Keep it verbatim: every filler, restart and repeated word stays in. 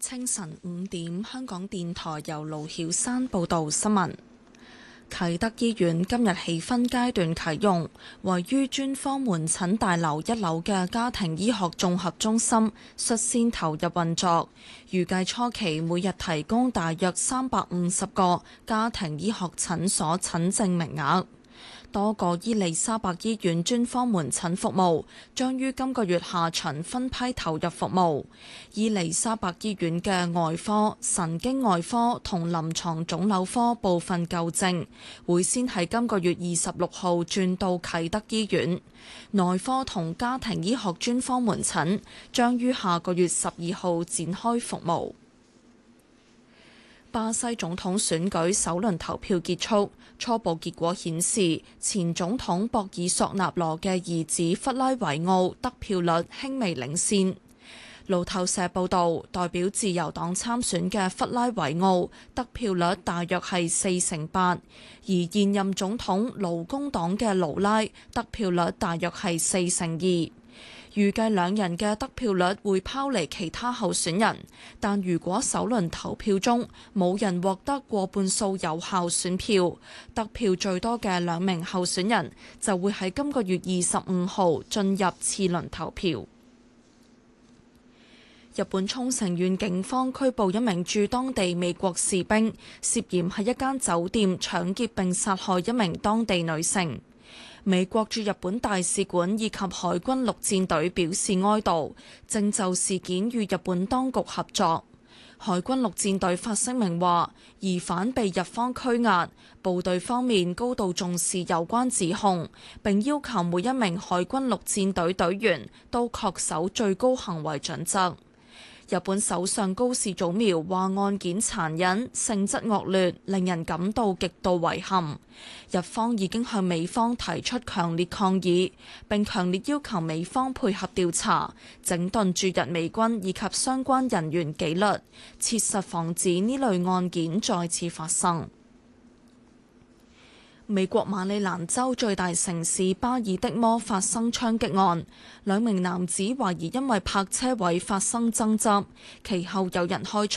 清晨五點，香港電台由盧曉山報道新聞。啟德醫院今日起分階段啟用，位於專科門診大樓一樓嘅家庭醫學綜合中心率先投入運作，預計初期每日提供大約三百五十個家庭醫學診所診症名額。多個伊利沙伯醫院專科門診服務將於今個月下旬分批投入服務。伊利沙伯醫院嘅外科、神經外科同臨床腫瘤科部分舊症會先喺今個月二十六號轉到啟德醫院，內科同家庭醫學專科門診將於下個月十二號展開服務。巴西總統選舉首輪投票結束，初步結果顯示，前總統博爾索納羅嘅兒子弗拉維奧得票率輕微領先。路透社報導，代表自由黨參選嘅弗拉維奧得票率大約係四成八，而現任總統勞工黨嘅盧拉得票率大約係四成二。預計兩人嘅得票率會拋離其他候選人，但如果首輪投票中冇人獲得過半數有效選票，得票最多嘅兩名候選人就會喺今個月二十五號進入次輪投票。日本沖繩縣警方拘捕一名駐當地美國士兵，涉嫌喺一間酒店搶劫並殺害一名當地女性。美國駐日本大使館以及海軍陸戰隊表示哀悼，正就事件與日本當局合作。海軍陸戰隊發聲明話，疑犯被日方拘押，部隊方面高度重視有關指控，並要求每一名海軍陸戰隊隊員都恪守最高行為準則。日本首相高市早苗話案件殘忍、性質惡劣，令人感到極度遺憾。日方已經向美方提出強烈抗議，並強烈要求美方配合調查，整頓駐日美軍以及相關人員紀律，切實防止呢類案件再次發生。美國馬里蘭州最大城市巴爾的摩發生槍擊案，兩名男子懷疑因為泊車位發生爭執，其後有人開槍。